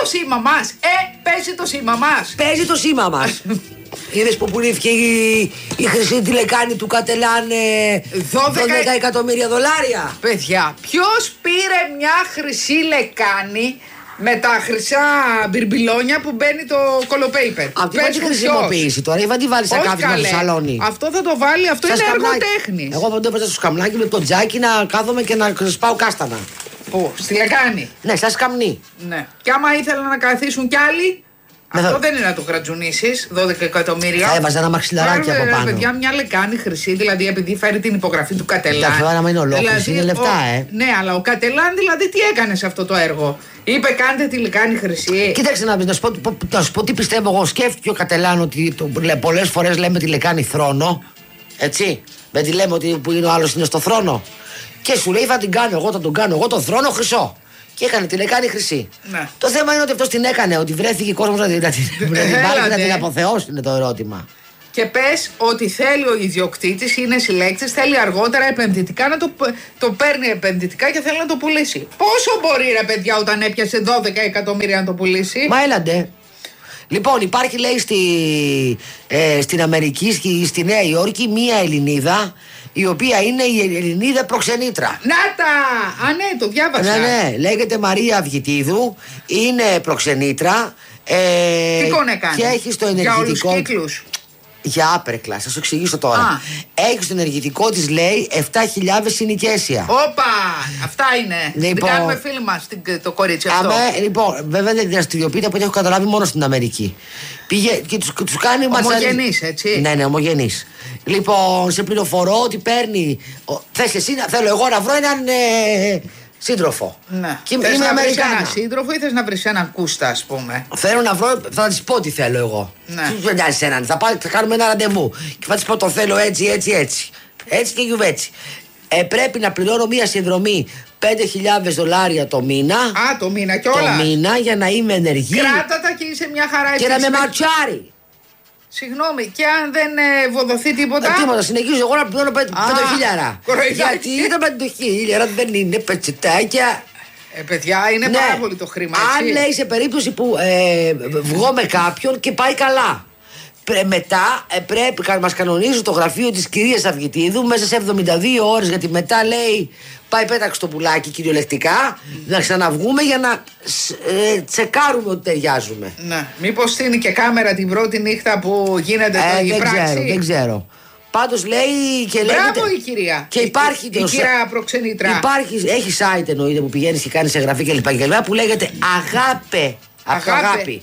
σήμα μας. Παίζει το σήμα μας. Παίζει το σήμα μας. Είδες που πουλήθηκε η χρυσή τηλεκάνη του Κατελάν 12 εκατομμύρια δολάρια. Παιδιά, ποιος πήρε μια χρυσή λεκάνη με τα χρυσά μπιρμπιλόνια που μπαίνει το κολοπέιπερ? Αυτή θα τη χρησιμοποιήσει τώρα ή θα τη βάλει σε κάθισμα στο σαλόνι? Αυτό θα το βάλει, αυτό είναι έργο τέχνης. Εγώ θα το έβαζα στο σκαμνάκι με το τζάκι να κάθομαι και να σπάω κάστανα. Πού, στη λεκάνη? Ναι, σαν σκαμνί. Ναι. Και άμα ήθελαν να καθίσουν κι άλλοι, αυτό δεν είναι να το γρατζουνίσεις, 12 εκατομμύρια. Θα έβαζα ένα μαξιλαράκι από πάνω. Παιδιά, μια λεκάνη χρυσή, δηλαδή επειδή φέρει την υπογραφή του Κατελάν. Εντάξει, άμα είναι ολόκληρη, δηλαδή, είναι λεφτά, Ναι, αλλά ο Κατελάν δηλαδή τι έκανε σε αυτό το έργο? Είπε κάντε τη λεκάνη χρυσή. Κοίταξε να σου πω τι πιστεύω εγώ. Σκέφτηκε ο Κατελάν ότι πολλές φορές λέμε τη λεκάνη θρόνο. Έτσι. Δεν τη λέμε ότι που είναι ο άλλος είναι στο θρόνο. Και σου λέει θα την κάνω εγώ, θα τον κάνω εγώ το θρόνο χρυσό. Και έκανε τη λεκάνη χρυσή. Ναι. Το θέμα είναι ότι αυτός την έκανε, ότι βρέθηκε κόσμος να την πάρει και να την αποθεώσει, είναι το ερώτημα. Και πες ότι θέλει ο ιδιοκτήτης, είναι συλλέκτης, θέλει αργότερα επενδυτικά να το παίρνει επενδυτικά και θέλει να το πουλήσει. Πόσο μπορεί ρε παιδιά όταν έπιασε 12 εκατομμύρια να το πουλήσει? Μα έλαντε. Λοιπόν, υπάρχει λέει στην Αμερική και στη Νέα Υόρκη μία Ελληνίδα, η οποία είναι η Ελληνίδα προξενήτρα. Να τα! Α, ναι, το διάβασα. Ναι, λέγεται Μαρία Αυγητίδου, είναι προξενήτρα. Τι κόνε κάνει? Και έχει στο ενεργητικό. Για όλους τους κύκλους. Για άπερκλα, θα σου εξηγήσω τώρα. Έχει στο ενεργητικό της λέει 7.000 συνοικέσια. Όπα! Αυτά είναι. Λοιπόν, την κάνουμε φίλοι μας το κορίτσι αυτό. Λοιπόν, βέβαια δεν δραστηριοποιείται από ό,τι έχω καταλάβει μόνο στην Αμερική. Πήγε και τους κάνει ομογενείς, έτσι. Ναι, ομογενείς. Λοιπόν, σε πληροφορώ ότι παίρνει. Θες εσύ, θέλω εγώ να βρω έναν σύντροφο. Ναι. Θες να βρεις έναν σύντροφο ή θες να βρεις έναν κούστα, ας πούμε? Θέλω να βρω, θα της πω τι θέλω εγώ. Ναι. Τι νοιάζει έναν, θα κάνουμε ένα ραντεβού. Και θα της πω το θέλω έτσι. Έτσι και γιουβέτσι. Πρέπει να πληρώνω μία συνδρομή $5.000 το μήνα. Α, το μήνα κι όλα. Το μήνα για να είμαι ενεργή. Κράτα τα και είσαι μια χαρά. Και να με ματσάρει. Συγγνώμη, και αν δεν βοδοθεί τίποτα. Τίποτα, συνεχίζω εγώ να πληρώνω 5.000. Γιατί τα 5.000 δεν είναι πετσετάκια. Παιδιά, είναι πάρα πολύ το χρήμα. Αν λέει σε περίπτωση που βγω με κάποιον και πάει καλά. Μετά πρέπει να μας κανονίζει το γραφείο της κυρίας Αυγητίδου μέσα σε 72 ώρες, γιατί μετά λέει πάει πέταξε το πουλάκι κυριολεκτικά, να ξαναβγούμε για να τσεκάρουμε ότι ταιριάζουμε. Ναι. Μήπως είναι και κάμερα την πρώτη νύχτα που γίνεται η πράξη? Δεν ξέρω. Πάντως λέει και λέει. Μπράβο η κυρία. Και υπάρχει η κυρία προξενήτρα. Έχει site εννοείται που πηγαίνεις και κάνεις εγγραφή κλπ. Που λέγεται Αγάπε. Αγάπη.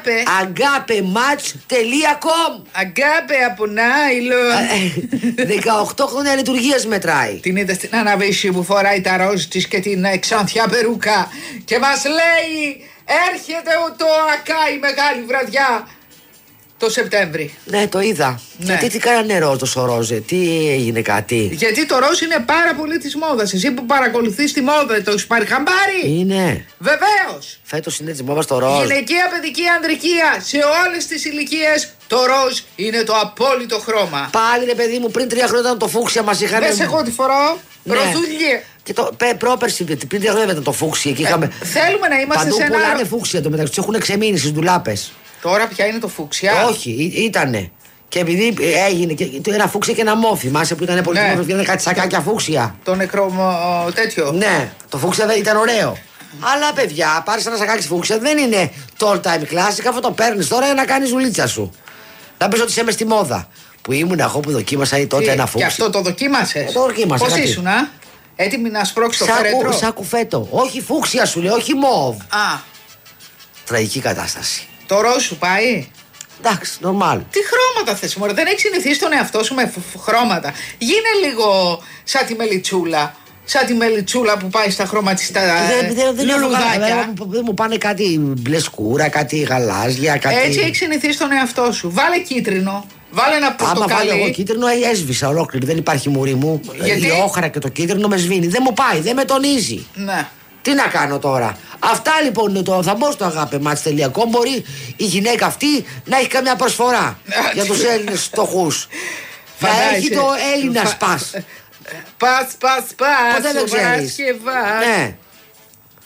Agapematch.com. Αγάπη από νάιλον. 18 χρόνια λειτουργίας μετράει. Την είδε στην Αναβίση που φοράει τα ροζ της και την ξανθιά περούκα και μας λέει έρχεται το ΑΚΑ η μεγάλη βραδιά το Σεπτέμβρι. Ναι, το είδα. Ναι. Γιατί τι κάνανε ροζ τόσο ροζ, τι έγινε κάτι? Γιατί το ροζ είναι πάρα πολύ της μόδας. Εσύ που παρακολουθείς τη μόδα, το έχεις πάρει χαμπάρι? Είναι. Βεβαίως. Φέτος είναι της μόδας το ροζ. Γυναικεία, παιδική, ανδρικεία. Σε όλες τις ηλικίες το ροζ είναι το απόλυτο χρώμα. Πάλι ρε παιδί μου, πριν 3 χρόνια ήταν το φούξια μας είχαν. Δες εγώ τι φοράω. Ναι. Ροζούλιε. Και το πρόπερση, πριν 3 χρόνια ήταν το φούξια. Θέλουμε να είμαστε παντού σε ένα. Παντού πουλάνε φούξια το μεταξύ, έχουν ξεμείνει στις ντουλάπες. Τώρα πια είναι το φούξια. Όχι, ήτανε. Και επειδή έγινε και ένα φούξια και ένα μόφι, θυμάσαι που ήταν πολύ μόφι, ήταν κάτι σακάκια φούξια. Το νεκρό τέτοιο. Ναι, το φούξια δεν ήταν ωραίο. Αλλά παιδιά, πάρεις ένα σακάκι φούξια, δεν είναι το all time classic, αυτό το παίρνεις τώρα για να κάνεις ζουλίτσα σου. Να πεις ότι είσαι μες στη μόδα. Που ήμουν εγώ που δοκίμασα τότε ένα φούξια. Και αυτό το δοκίμασες? Το δοκίμασα. Πώς ήσουν, έτοιμη να σπρώξεις το φέρετρο? Σαν κουφέτο. Όχι φούξια σου λέει, όχι μόβ. Α. Τραγική κατάσταση. Το ροζ σου πάει? Εντάξει, νορμάλ. Τι χρώματα θες μωρέ, δεν έχεις συνηθίσει τον εαυτό σου με χρώματα. Γίνε λίγο σαν τη μελιτσούλα. Σαν τη μελιτσούλα που πάει στα χρωματιστά λουλουδάκια. Δεν μου πάνε κάτι μπλε σκούρα, κάτι γαλάζια, κάτι. Έτσι έχεις συνηθίσει τον εαυτό σου. Βάλε κίτρινο. Βάλε ένα πορτοκαλί. Άμα βάλω εγώ κίτρινο, έσβησα ολόκληρη. Δεν υπάρχει μουρή μου. Γιατί? Η όχρα και το κίτρινο με σβήνει. Δεν μου πάει, δεν με τονίζει. Ναι. Τι να κάνω τώρα. Αυτά λοιπόν είναι το. Θα μπω στο agapematch.com. Μπορεί η γυναίκα αυτή να έχει καμιά προσφορά για τους Έλληνες φτωχούς. Θα έχει το Έλληνα πας. Πας. Ποτέ δεν ξέρεις. Ναι.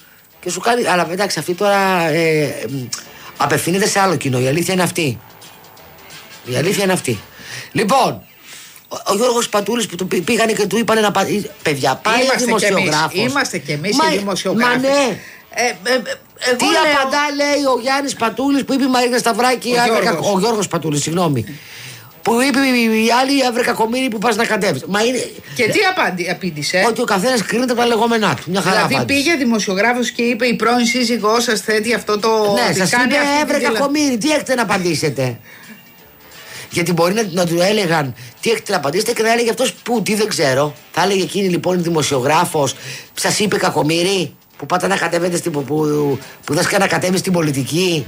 Και σου κάνει. Αλλά εντάξει, αυτή τώρα απευθύνεται σε άλλο κοινό. Η αλήθεια είναι αυτή. Η αλήθεια είναι αυτή. Λοιπόν, ο Γιώργος Πατούλης που του πήγανε και του είπανε να παιδιά, πάει δημοσιογράφος. Είμαστε κι εμείς οι δημοσιογράφοι. Μα ναι. Τι απαντά, λέει ο Γιάννης Πατούλης που είπε η Μαρίνα Σταυράκη. Ο Γιώργος Πατούλης, συγγνώμη. Που είπε η άλλη αύριο κακομοίρη που πας να κατέβεις. Και τι απήντησε? Ότι ο καθένας κρίνεται από τα λεγόμενά του. Μια χαρά. Δηλαδή απάντησε. Πήγε δημοσιογράφος και είπε η πρώην σύζυγός σας θέτει αυτό το. Ναι, σας είπε αύριο κακομοίρη. Τι έχετε να απαντήσετε? Γιατί μπορεί να του έλεγαν τι έχετε να απαντήσετε και να έλεγε αυτός που, τι δεν ξέρω. Θα έλεγε εκείνη λοιπόν η δημοσιογράφος, σας είπε κακομοίρη, που πάτε να κατέβετε που δεν να κατέβει στην πολιτική.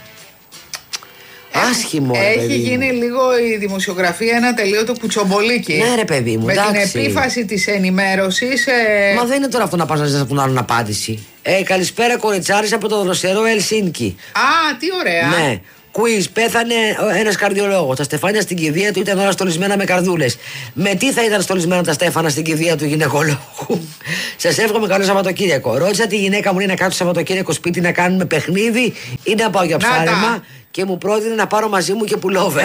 Άσχημο, έχει γίνει λίγο η δημοσιογραφία ένα τελείωτο κουτσομπολίκι. Ναι, ρε παιδί μου, με την επίφαση της ενημέρωσης. Μα δεν είναι τώρα αυτό να πας να ζητάς από τον άλλον απάντηση. Καλησπέρα, κοριτσάρης από το δροσερό Ελσίνκι. Α, τι ωραία. Ναι. Quiz, πέθανε ένας καρδιολόγος. Τα στεφάνια στην κηδεία του ήταν όλα στολισμένα με καρδούλες. Με τι θα ήταν στολισμένα τα στέφανα στην κηδεία του γυναικολόγου? Σας εύχομαι καλό Σαββατοκύριακο. Ρώτησα τη γυναίκα μου να κάτσω Σαββατοκύριακο σπίτι να κάνουμε παιχνίδι ή να πάω για ψάρεμα και μου πρότεινε να πάρω μαζί μου και πουλόβερ.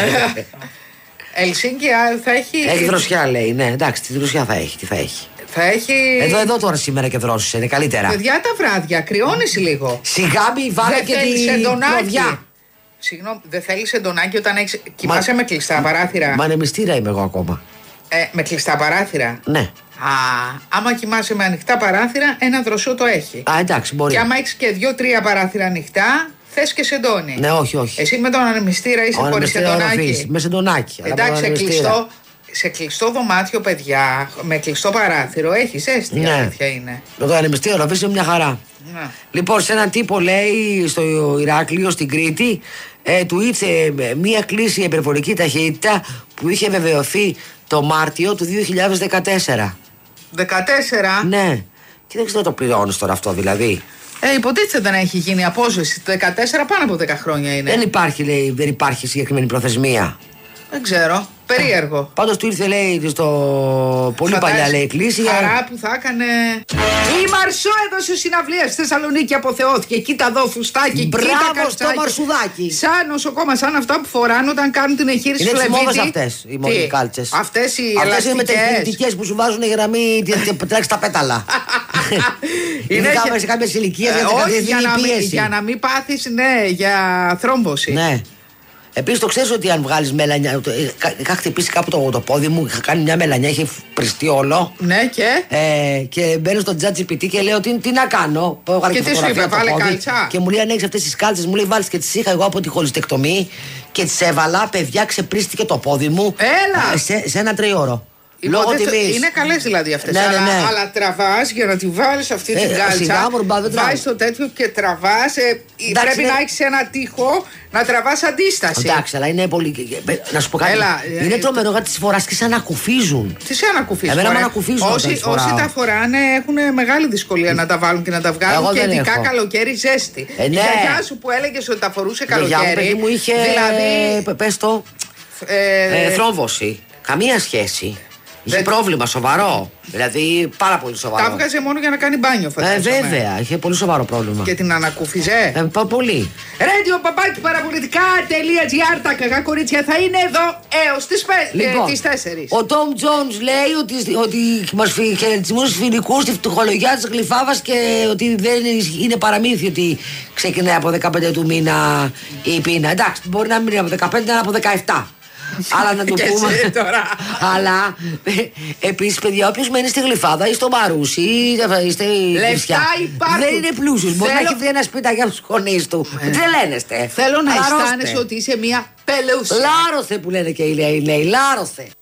Ελσίνκι θα έχει. Έχει δροσιά, λέει. Ναι, εντάξει, τη δροσιά θα έχει. Τι θα έχει? Θα έχει. Εδώ τώρα σήμερα και δρόσησε, είναι καλύτερα. Παιδιά, τα βράδια κρυώνεις λίγο. Σιγά μη βάλε και την προβιά. Συγγνώμη, δεν θέλεις εντονάκι όταν έχεις. Κοιμάσαι με κλειστά παράθυρα? Μα ανεμιστήρα είμαι εγώ ακόμα. Με κλειστά παράθυρα. Ναι. Άμα κοιμάσαι με ανοιχτά παράθυρα, ένα δροσό το έχει. Εντάξει, μπορεί. Και άμα έχεις και 2-3 παράθυρα ανοιχτά, θες και σεντόνι. Ναι, όχι. Εσύ με τον ανεμιστήρα είσαι χωρίς εντονάκι? Με σεντονάκι. Εντάξει, σε κλειστό δωμάτιο, παιδιά, με κλειστό παράθυρο, έχει ζέστη. Ναι. Αλήθεια είναι. Με το ανεμιστήρα να αφήσει μια χαρά. Ναι. Λοιπόν, σε έναν τύπο λέει στο Ηράκλειο, στην Κρήτη, του ήρθε μια κλίση υπερβολική ταχύτητα που είχε βεβαιωθεί το Μάρτιο του 2014. 14? Ναι. Και δεν ξέρω το πληρώνεις τώρα αυτό δηλαδή. Υποτίθεται να έχει γίνει απόσβεση. Το 14 πάνω από 10 χρόνια είναι. Δεν υπάρχει συγκεκριμένη προθεσμία. Δεν ξέρω. Περίεργο. Πάντως του ήρθε, λέει, στο πολύ παλιά, λέει, κλίση. Χαρά που θα έκανε. Η Μαρσό έδωσε συναυλία στη Θεσσαλονίκη, αποθεώθηκε. Κοίτα εδώ φουστάκι. Μπράβο στο Μαρσουδάκι. Σαν νοσοκόμα, σαν αυτά που φοράνε όταν κάνουν την εγχείρηση του Λεβίτη. Είναι αυτές οι μολυκάλτσες. Αυτές οι ελαστικές. Αυτές είναι μεταλλικές που σου βάζουν για να μην τρέξει τα πέταλα. Είναι σε κάποιες ηλικίες για να μην πάθεις, ναι, για θρόμβωση. Ναι. Επίσης το ξέρεις ότι αν βγάλεις μελανιά. Είχα χτυπήσει κάπου το πόδι μου, είχα κάνει μια μελανιά, είχε πριστεί όλο. Ναι, και μπαίνω στο ChatGPT και λέω τι να κάνω. Και τι σου είπε, βάλε κάλτσα? Και μου λέει αν έχεις αυτές τις κάλτσες, μου λέει βάλεις, και τις είχα εγώ από τη χολιστεκτομή και τις έβαλα, παιδιά, ξεπρίστηκε το πόδι μου. Έλα! Σε ένα 3ωρο. Λόγω τιμής. Είναι καλές δηλαδή αυτές. Ναι. Αλλά τραβάς για να τη βάλεις αυτή την κάλτσα. Βάζεις το τέτοιο και τραβάς. Πρέπει να έχεις ένα τοίχο να τραβάς αντίσταση. Εντάξει, αλλά είναι πολύ. Να σου πω κάτι. Είναι τρομερό γιατί τις φοράς και σαν ανακουφίζουν. Τι σε ανακουφίζουν? Εμένα με ανακουφίζουν. Όσοι τα φοράνε έχουν μεγάλη δυσκολία να τα βάλουν και να τα βγάλουν. Και ειδικά καλοκαίρι ζέστη. Η γιαγιά σου που έλεγες ότι τα φορούσε καλοκαίρι. Μου είχε. Δηλαδή. Πες το. Θρόμβωση. Καμία σχέση. Είχε πρόβλημα σοβαρό. Δηλαδή πάρα πολύ σοβαρό. Τα έβγαζε μόνο για να κάνει μπάνιο, φαντάζομαι. Βέβαια, είχε πολύ σοβαρό πρόβλημα. Και την ανακούφιζε. Πολύ. Radio παπάκι παραπολιτικά.gr. Τα κακά κορίτσια θα είναι εδώ έως τις 4. Ο Τόμ Τζόνς λέει ότι μας χαιρετισμούς στους φιλικούς στη φτωχολογιά της Γλυφάβας και ότι δεν είναι παραμύθι ότι ξεκινάει από 15 του μήνα η πείνα. Εντάξει, μπορεί να μην είναι από 15, αλλά από 17. Αλλά να το πούμε. Αλλά επίσης, παιδιά, όποιος μένει στη Γλυφάδα ή στο Μαρούσι ή είστε λεφτά υπάρχουν. Δεν είναι πλούσιος. Μπορεί να έχει βρει ένα σπίτι για τους γονείς του. Τρελαίνεστε. Θέλω να αισθάνεσαι ότι είσαι μια πελούσια. Λάρωθε που λένε και οι νέοι. Λάρωθε.